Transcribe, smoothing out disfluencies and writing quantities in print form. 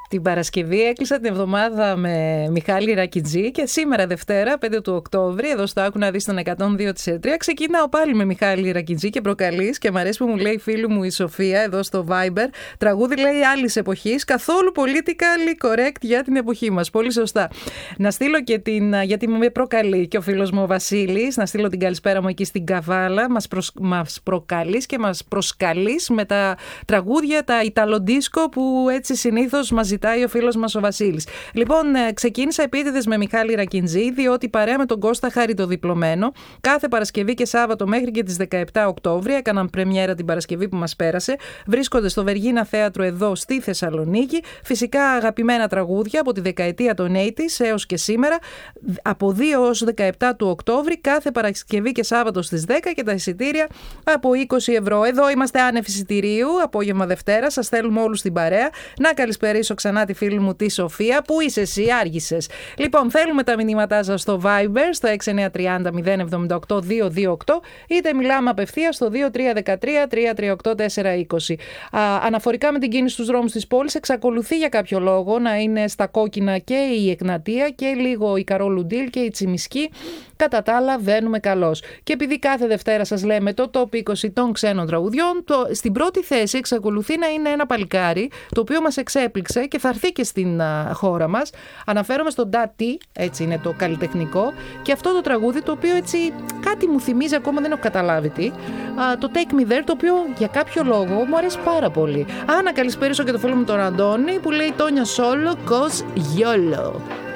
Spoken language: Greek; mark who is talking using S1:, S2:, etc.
S1: Την Παρασκευή έκλεισα την εβδομάδα με Μιχάλη Ρακιτζή και σήμερα Δευτέρα, 5 του Οκτώβρη, εδώ στο Άκου να δεις τον 102 της ΕΤΡΙΑ, ξεκινάω πάλι με Μιχάλη Ρακιτζή και προκαλείς και μ' αρέσει που μου λέει η φίλη μου η Σοφία εδώ στο Viber, τραγούδι λέει άλλης εποχής, καθόλου politically correct για την εποχή μας. Πολύ σωστά. Να στείλω και γιατί με προκαλεί και ο φίλος μου ο Βασίλης, να στείλω την καλησπέρα μου εκεί στην Καβάλα, μας προκαλείς και μας προσκαλείς με τα τραγούδια, τα Ιταλοντίσκο που έτσι συνήθως μας ζητάει ο φίλος μας ο Βασίλης. Λοιπόν, ξεκίνησα επίτηδες με Μιχάλη Ρακιτζή, διότι παρέα με τον Κώστα Χαριτοδιπλωμένο, κάθε Παρασκευή και Σάββατο μέχρι και τις 17 Οκτώβρη, έκαναν πρεμιέρα την Παρασκευή που μας πέρασε, βρίσκονται στο Βεργίνα Θέατρο εδώ στη Θεσσαλονίκη. Φυσικά αγαπημένα τραγούδια από τη δεκαετία των 80's έως και σήμερα, από 2 ως 17 του Οκτώβρη, κάθε Παρασκευή και Σάββατο στις 10 και τα εισιτήρια από 20 ευρώ. Εδώ είμαστε άνευ εισιτηρίου, απόγευμα Δευτέρα, σας θέλουμε όλους στην παρέα. Να καλησπερίσω ξανά τη φίλη μου τη Σοφία. Πού είσαι εσύ, άργησες? Λοιπόν, θέλουμε τα μηνύματά σας στο Viber, στο 6930 078 228, είτε μιλάμε απευθείας στο 2313 338 420. Αναφορικά με την κίνηση στους δρόμους της πόλης, εξακολουθεί για κάποιο λόγο να είναι στα κόκκινα και η Εκνατία και λίγο η Καρόλου Ντίλ και η Τσιμισκή. Κατά τα άλλα, βαίνουμε καλώς. Και επειδή κάθε Δευτέρα σας λέμε το top 20 των ξένων τραγουδιών, στην πρώτη θέση εξακολουθεί να είναι ένα παλικάρι, το οποίο μας εξέπληξε και θα έρθει και στην χώρα μας. Αναφέρομαι στον Ντάτι, έτσι είναι το καλλιτεχνικό, και αυτό το τραγούδι το οποίο έτσι κάτι μου θυμίζει, ακόμα δεν έχω καταλάβει τι, το Take Me There, το οποίο για κάποιο λόγο μου αρέσει πάρα πολύ. Να καλησπέρισω και το φίλο μου τον Αντώνη που λέει Τόνια Σόλο, Cos Yolo.